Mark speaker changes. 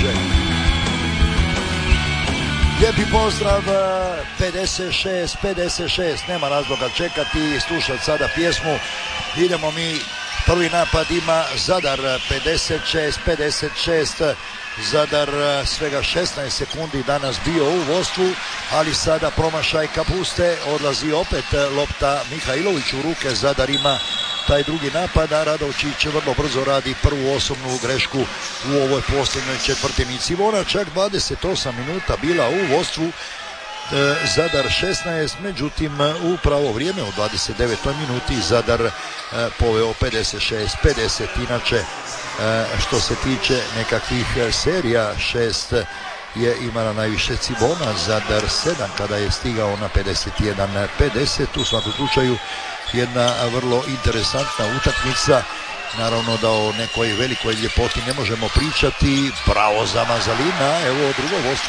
Speaker 1: može. Lijepi pozdrav, 56, nema razloga čekati, slušati sada pjesmu. Idemo mi, prvi napad ima Zadar, 56, Zadar svega 16 sekundi danas bio u vodstvu, ali sada promašaj Kapuste, odlazi opet lopta Mihajlović u ruke, Zadar ima taj drugi napad, a Radovčić vrlo brzo radi prvu osobnu grešku u ovoj posljednjoj četvrtini. Civona čak 28 minuta bila u vodstvu, Zadar 16, međutim u pravo vrijeme u 29. minuti Zadar poveo 56-50, inače što se tiče nekakvih serija 6 je imala najviše Cibona, Zadar 7 kada je stigao na 51-50, u svakom slučaju jedna vrlo interesantna utakmica. Naravno da o nekoj velikoj ljepoti ne možemo pričati, bravo za Mazalina, evo drugo vodstvo